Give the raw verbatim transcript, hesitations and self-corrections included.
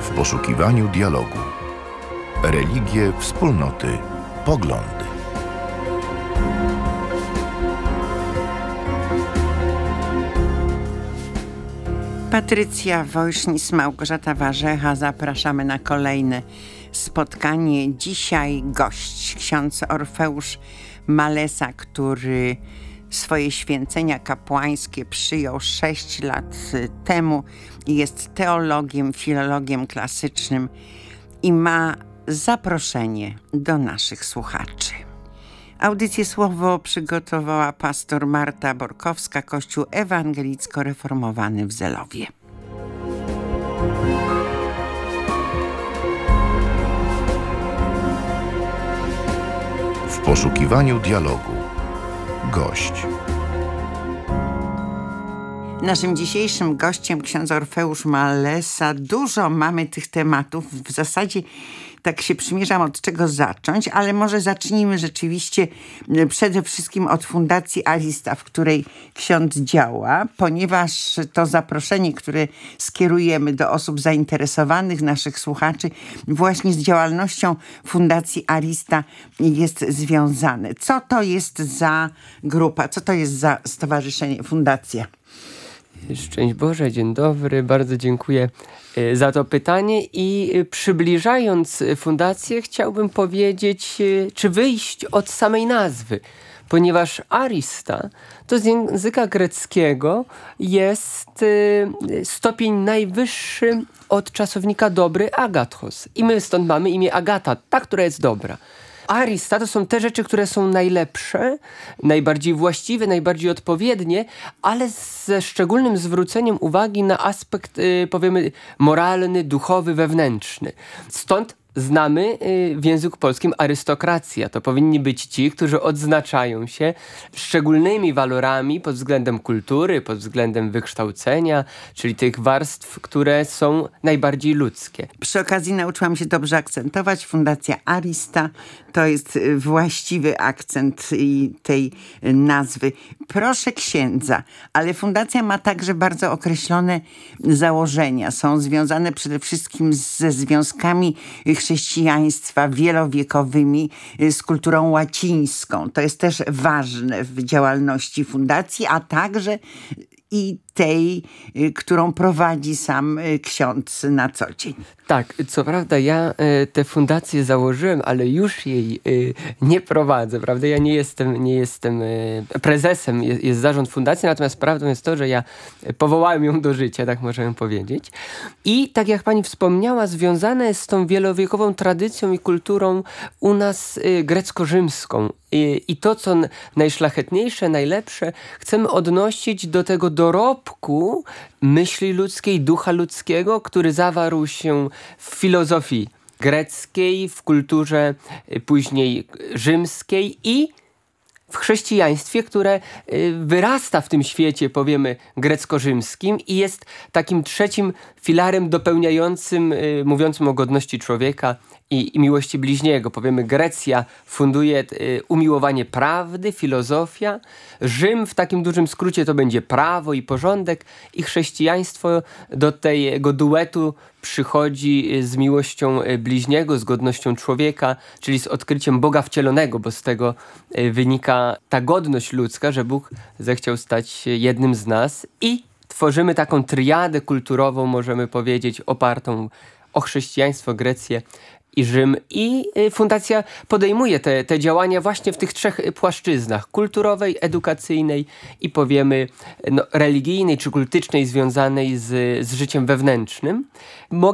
W poszukiwaniu dialogu. Religie, wspólnoty, poglądy. Patrycja Wojsznis, Małgorzata Warzecha. Zapraszamy na kolejne spotkanie. Dzisiaj gość, ksiądz Orfeusz Malesa, który swoje święcenia kapłańskie przyjął sześć lat temu. Jest teologiem, filologiem klasycznym i ma zaproszenie do naszych słuchaczy. Audycję słowo przygotowała pastor Marta Borkowska, Kościół Ewangelicko-Reformowany w Zelowie. W poszukiwaniu dialogu. Gość. Naszym dzisiejszym gościem ksiądz Orfeusz Malesa. Dużo mamy tych tematów. W zasadzie tak się przymierzam, od czego zacząć, ale może zacznijmy rzeczywiście przede wszystkim od Fundacji Arista, w której ksiądz działa, ponieważ to zaproszenie, które skierujemy do osób zainteresowanych, naszych słuchaczy, właśnie z działalnością Fundacji Arista jest związane. Co to jest za grupa? Co to jest za stowarzyszenie, fundacja? Szczęść Boże, dzień dobry, bardzo dziękuję za to pytanie i przybliżając fundację chciałbym powiedzieć, czy wyjść od samej nazwy, ponieważ Arista to z języka greckiego jest stopień najwyższy od czasownika dobry agathos i my stąd mamy imię Agata, ta, która jest dobra. Arista to są te rzeczy, które są najlepsze, najbardziej właściwe, najbardziej odpowiednie, ale ze szczególnym zwróceniem uwagi na aspekt, yy, powiemy, moralny, duchowy, wewnętrzny. Stąd znamy w języku polskim arystokracja. To powinni być ci, którzy odznaczają się szczególnymi walorami pod względem kultury, pod względem wykształcenia, czyli tych warstw, które są najbardziej ludzkie. Przy okazji nauczyłam się dobrze akcentować. Fundacja Arista to jest właściwy akcent tej nazwy. Proszę księdza, ale fundacja ma także bardzo określone założenia. Są związane przede wszystkim ze związkami chrześcijaństwa wielowiekowymi z kulturą łacińską. To jest też ważne w działalności fundacji, a także i tej, którą prowadzi sam ksiądz na co dzień. Tak, co prawda ja y, tę fundację założyłem, ale już jej y, nie prowadzę, prawda? Ja nie jestem, nie jestem y, prezesem, jest, jest zarząd fundacji, natomiast prawdą jest to, że ja powołałem ją do życia, tak możemy powiedzieć. I tak jak pani wspomniała, związana jest z tą wielowiekową tradycją i kulturą u nas y, grecko-rzymską. I, I to, co najszlachetniejsze, najlepsze, chcemy odnosić do tego dorobku myśli ludzkiej, ducha ludzkiego, który zawarł się w filozofii greckiej, w kulturze później rzymskiej i w chrześcijaństwie, które wyrasta w tym świecie, powiemy, grecko-rzymskim i jest takim trzecim filarem dopełniającym, mówiącym o godności człowieka i, i miłości bliźniego. Powiemy, Grecja funduje y, umiłowanie prawdy, filozofia. Rzym w takim dużym skrócie to będzie prawo i porządek i chrześcijaństwo do tego duetu przychodzi z miłością bliźniego, z godnością człowieka, czyli z odkryciem Boga wcielonego, bo z tego wynika ta godność ludzka, że Bóg zechciał stać się jednym z nas i tworzymy taką triadę kulturową, możemy powiedzieć, opartą o chrześcijaństwo, Grecję i Rzym. I fundacja podejmuje te, te działania właśnie w tych trzech płaszczyznach: kulturowej, edukacyjnej i powiemy no, religijnej czy kultycznej, związanej z, z życiem wewnętrznym.